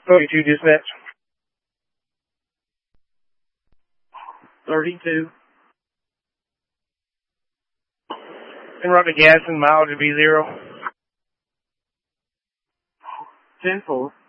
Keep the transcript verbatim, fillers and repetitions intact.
thirty-two dispatch. thirty-two. En route to gas and mileage to be zero. ten four.